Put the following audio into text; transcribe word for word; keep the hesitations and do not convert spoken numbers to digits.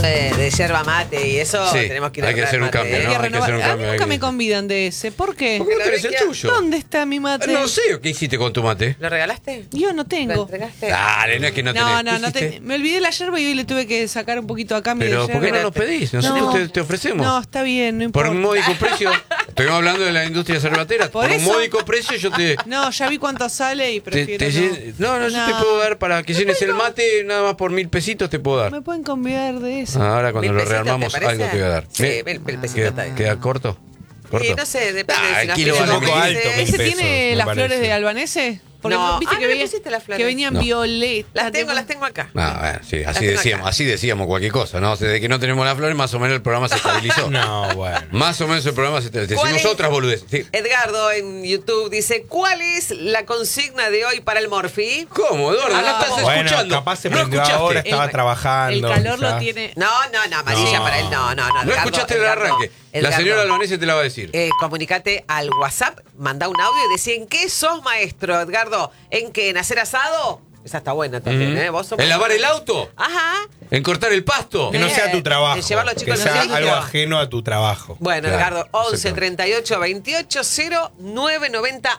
eh, de yerba mate y eso, Sí, tenemos que ir a hay que traer hacer un mate, cambio, ¿eh? ¿no? Hay que hay que renovar. hacer un A mí cambio, hay nunca que- me convidan de ese. ¿Por qué? ¿Por qué no La tenés el Vicky- tuyo? ¿Dónde está mi mate? No sé, ¿qué hiciste con tu mate? ¿Lo regalaste? Yo no ¿Lo tengo. entregaste? Dale, no es que no tenés. No, no, ¿Qué no. hiciste? te- me olvidé la yerba y hoy le tuve que sacar un poquito a cambio Pero de ¿por qué yerba. no nos pedís? Nosotros No. te, te ofrecemos. No, está bien, no Por importa. un módico precio. Estuvimos hablando de la industria cervatera. Por Por, un eso- módico precio yo te... No, ya vi cuánto sale y te- prefiero te llen- no, no, yo te puedo dar para que llenes el mate, nada más por mil pesitos te puedo dar. Me pueden convidar de eso. Ahora cuando ¿Mil lo pesitos, rearmamos te parece? algo te voy a dar. Sí, Mira, mil- mil pesitos ¿queda, está bien. queda corto? ¿Corto? Y no sé, depende Ah, de el si kilo nos vale piden mil los pesos. meses. ¿Ese pesos, tiene me las parece. flores de Albanese? Porque No. viste Ah, que, no le venía- pusiste las flores. que venían No. violetas. Las tengo, las tengo acá. Ah, bueno, sí, así tengo decíamos, acá. así decíamos cualquier cosa, ¿no? Desde que no tenemos las flores, más o menos el programa se estabilizó. No, bueno. Más o menos el programa se estabilizó. ¿Cuál Decimos es? otras boludeces. Sí. Edgardo en YouTube dice, ¿cuál es la consigna de hoy para el Morphy? ¿Cómo, Eduardo? Ah, ¿No estás Bueno, escuchando? capaz se ¿No prendió escuchaste? ahora, estaba El- trabajando. El calor lo quizás. tiene. No, no, no, amarilla No. para él. No, no, no. No Edgardo, escuchaste el Edgardo, arranque. La Edgardo, señora Albanese te la va a decir. Eh, comunicate al WhatsApp, manda un audio y decí en qué sos maestro, Edgardo. ¿En qué? ¿En hacer asado? Esa está buena también, Mm. ¿eh? ¿Vos sos ¿En lavar el auto? Ajá. ¿En cortar el pasto? Que no sea tu trabajo. De llevar los chicos que al sea colegio. algo ajeno a tu trabajo. Bueno, Claro, Edgardo, once exactamente. treinta y ocho veintiocho cero nueve noventa